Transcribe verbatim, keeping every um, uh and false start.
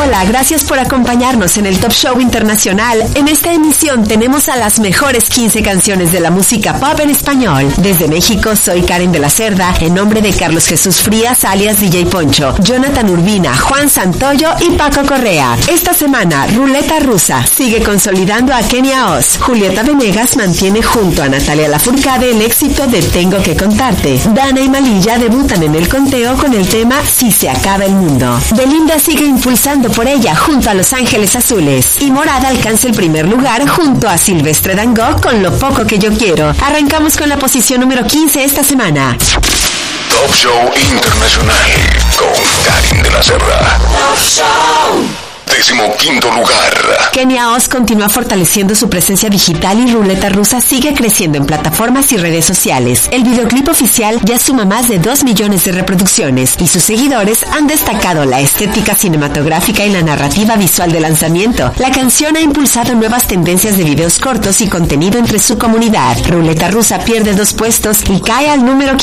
Hola, gracias por acompañarnos en el Top Show Internacional. En esta emisión tenemos a las mejores quince canciones de la música pop en español. Desde México, soy Karen de la Cerda, en nombre de Carlos Jesús Frías, alias D J Poncho, Jonathan Urbina, Juan Santoyo y Paco Correa. Esta semana, Ruleta Rusa sigue consolidando a Kenia Oz. Julieta Venegas mantiene junto a Natalia Lafourcade el éxito de Tengo que contarte. Dana y Malilla debutan en el conteo con el tema Si se acaba el mundo. Belinda sigue impulsando por ella junto a Los Ángeles Azules. Y Morada alcanza el primer lugar junto a Silvestre Dangond con Lo poco que yo quiero. Arrancamos con la posición número quince esta semana. Top Show Internacional con Karen de la Cerda. Top Show. Décimo quinto lugar. Kenia Oz continúa fortaleciendo su presencia digital y Ruleta Rusa sigue creciendo en plataformas y redes sociales. El videoclip oficial ya suma más de dos millones de reproducciones y sus seguidores han destacado la estética cinematográfica y la narrativa visual del lanzamiento. La canción ha impulsado nuevas tendencias de videos cortos y contenido entre su comunidad. Ruleta Rusa pierde dos puestos y cae al número